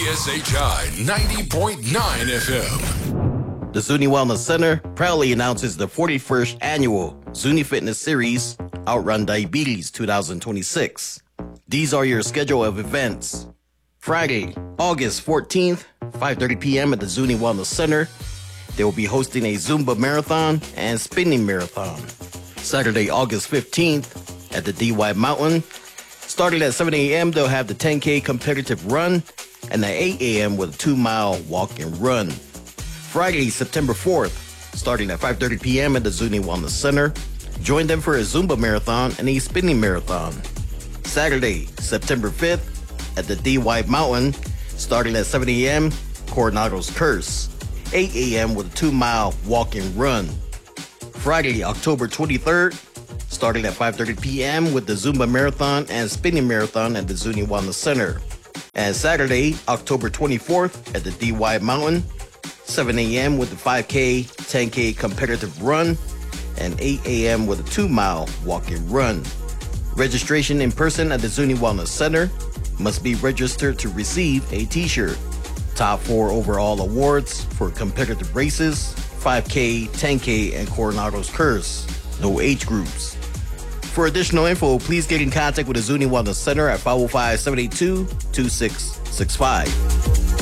KSHI 90.9 FM. The Zuni Wellness Center proudly announces the 41st annual Zuni Fitness Series Outrun Diabetes 2026. These are your schedule of events. Friday, August 14th, 5:30 p.m. at the Zuni Wellness Center. They will be hosting a Zumba marathon and spinning marathon. Saturday, August 15th at the DY Mountain. Starting at 7 a.m., they'll have the 10K competitive run and at 8 a.m. with a 2-mile walk and run. Friday, September 4th, starting at 5:30 p.m. at the Zuni Wellness Center. Join them for a Zumba marathon and a spinning marathon. Saturday, September 5th at the DY Mountain, starting at 7 a.m., Coronado's Curse. 8 a.m. with a 2-mile walk and run. Friday, October 23rd, starting at 5:30 p.m. with the Zumba Marathon and Spinning Marathon at the Zuni Wellness Center. And Saturday, October 24th at the DY Mountain, 7 a.m. with the 5K, 10K competitive run, and 8 a.m. with a 2-mile walk and run. Registration in person at the Zuni Wellness Center. Must be registered to receive a t-shirt. Top 4 overall awards for competitive races, 5K, 10K, and Coronado's Curse. No age groups. For additional info, please get in contact with the Zuni Wellness Center at 505-782-2665.